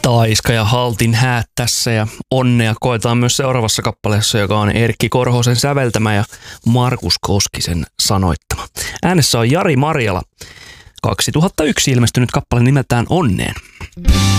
Taiska ja Haltin häät tässä ja onnea koetaan myös seuraavassa kappaleessa, joka on Erkki Korhosen säveltämä ja Markus Koskisen sanoittama. Äänessä on Jari Marjala. 2001 ilmestynyt kappale nimeltään Onneen.